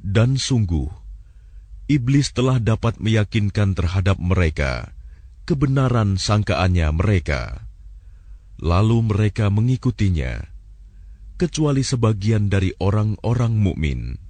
Dan sungguh, iblis telah dapat meyakinkan terhadap mereka kebenaran sangkaannya mereka. Lalu mereka mengikutinya, kecuali sebagian dari orang-orang mukmin.